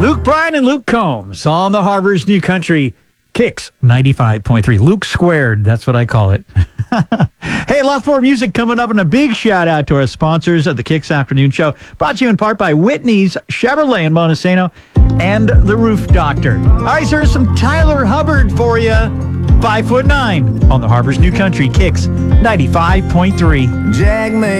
Luke Bryan and Luke Combs on the Harbor's New Country Kicks 95.3. Luke squared, that's what I call it. Hey, lots more music coming up, and a big shout out to our sponsors of the Kicks Afternoon Show, brought to you in part by Whitney's Chevrolet in Montesano and the Roof Doctor. All right, so here's some Tyler Hubbard for you. 5'9" on the Harbor's New Country Kicks 95.3.